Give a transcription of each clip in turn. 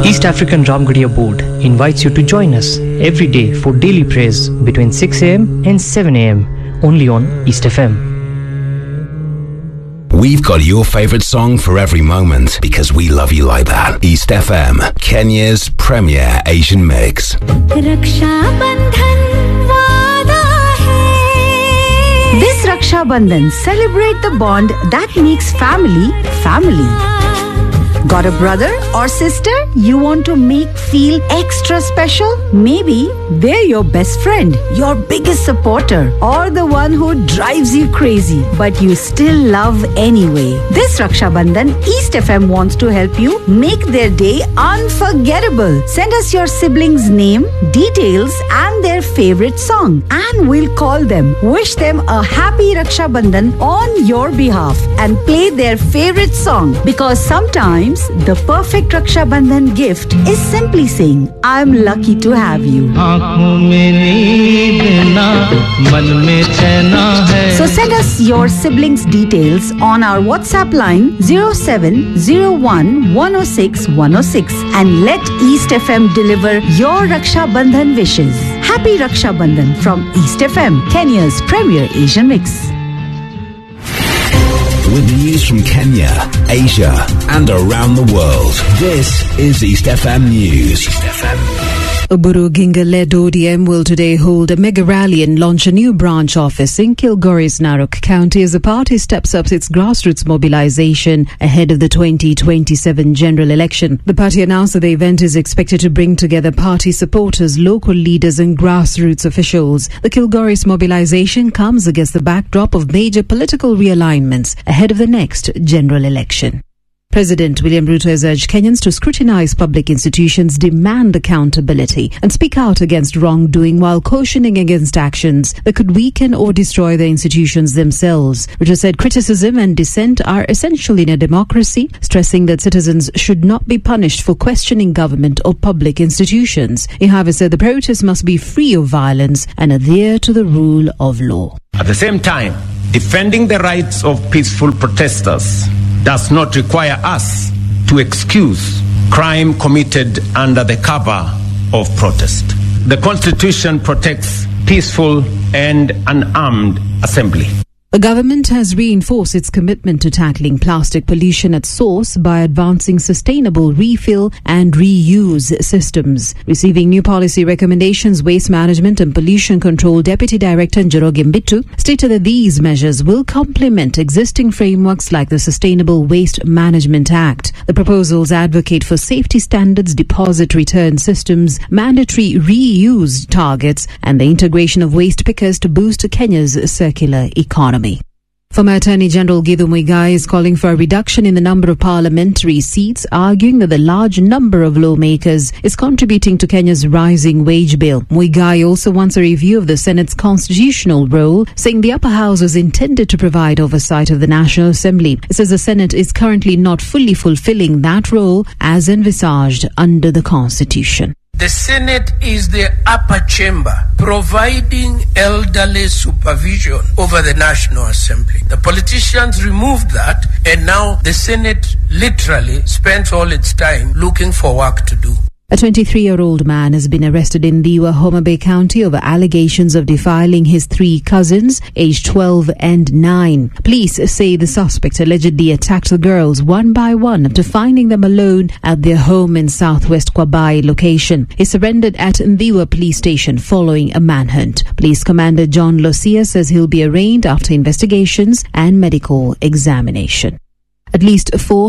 East African Ramgarhia Board invites you to join us every day for daily prayers between 6 a.m. and 7 a.m. only on East FM. We've got your favourite song for every moment because we love you like that. East FM, Kenya's premier Asian mix. This Raksha Bandhan, celebrate the bond that makes family, family. Got a brother or sister you want to make feel extra special? Maybe they're your best friend, your biggest supporter, or the one who drives you crazy, but you still love anyway. This Raksha Bandhan, East FM wants to help you make their day unforgettable. Send us your siblings' name, details, and their favorite song, and we'll call them, wish them a happy Raksha Bandhan on your behalf, and play their favorite song. Because sometimes the perfect Raksha Bandhan gift is simply saying, I'm lucky to have you. So send us your siblings' details on our WhatsApp line 0701 106 106 and let East FM deliver your Raksha Bandhan wishes. Happy Raksha Bandhan from East FM, Kenya's premier Asian mix. With news from Kenya, Asia, and around the world, this is East FM News. East FM. Oburu Ginga-led ODM will today hold a mega rally and launch a new branch office in Kilgoris, Narok County as the party steps up its grassroots mobilization ahead of the 2027 general election. The party announced that the event is expected to bring together party supporters, local leaders and grassroots officials. The Kilgoris mobilization comes against the backdrop of major political realignments ahead of the next general election. President William Ruto has urged Kenyans to scrutinize public institutions, demand accountability, and speak out against wrongdoing while cautioning against actions that could weaken or destroy the institutions themselves. Ruto said criticism and dissent are essential in a democracy, stressing that citizens should not be punished for questioning government or public institutions. He, however, said the protests must be free of violence and adhere to the rule of law. At the same time, defending the rights of peaceful protesters does not require us to excuse crime committed under the cover of protest. The Constitution protects peaceful and unarmed assembly. The government has reinforced its commitment to tackling plastic pollution at source by advancing sustainable refill and reuse systems. Receiving new policy recommendations, Waste Management and Pollution Control Deputy Director Njoroge Mbitu stated that these measures will complement existing frameworks like the Sustainable Waste Management Act. The proposals advocate for safety standards, deposit return systems, mandatory reuse targets, and the integration of waste pickers to boost Kenya's circular economy. Former Attorney General Githu Muigai is calling for a reduction in the number of parliamentary seats, arguing that the large number of lawmakers is contributing to Kenya's rising wage bill. Muigai also wants a review of the Senate's constitutional role, saying the upper house was intended to provide oversight of the National Assembly. It says the Senate is currently not fully fulfilling that role as envisaged under the Constitution. The Senate is the upper chamber providing elderly supervision over the National Assembly. The politicians removed that, and now the Senate literally spends all its time looking for work to do. A 23-year-old man has been arrested in Liwa, Homa Bay County over allegations of defiling his three cousins, aged 12 and 9. Police say the suspect allegedly attacked the girls one by one after finding them alone at their home in southwest Kwabai location. He surrendered at Liwa police station following a manhunt. Police Commander John Losia says he'll be arraigned after investigations and medical examination. At least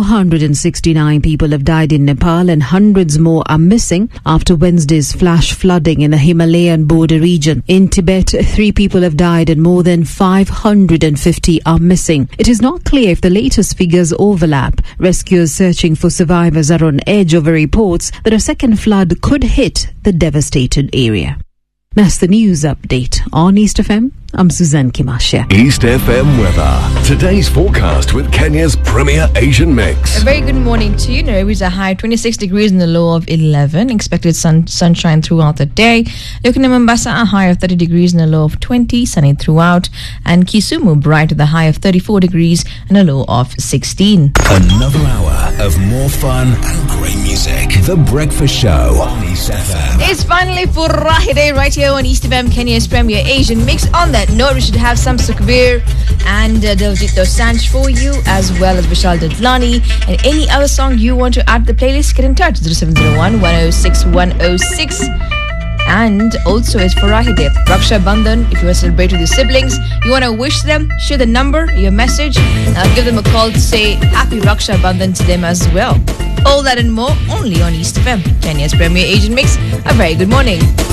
469 people have died in Nepal and hundreds more are missing after Wednesday's flash flooding in the Himalayan border region. In Tibet, 3 people have died and more than 550 are missing. It is not clear if the latest figures overlap. Rescuers searching for survivors are on edge over reports that a second flood could hit the devastated area. That's the news update on East FM. I'm Suzanne Kimasha. East FM weather. Today's forecast with Kenya's premier Asian mix. A very good morning to you. Nairobi's a high 26 degrees and a low of 11. Expected sunshine throughout the day. Looking at Mombasa, a high of 30 degrees and a low of 20. Sunny throughout. And Kisumu, bright with a high of 34 degrees and a low of 16. Another hour of more fun and great music. The Breakfast Show on East FM. It's finally Furahi Day right here on East FM, Kenya's premier Asian mix. On that note, we should have some Sukhbir and Diljit Dosanjh for you, as well as Vishal Dadlani. And any other song you want to add to the playlist, get in touch. 0701 106 106. And also it's Furahi Day, Raksha Bandhan. If you want to celebrate with your siblings, you want to wish them, share the number, your message, give them a call to say happy Raksha Bandhan to them as well. All that and more only on East FM, Kenya's premier Asian mix. A very good morning.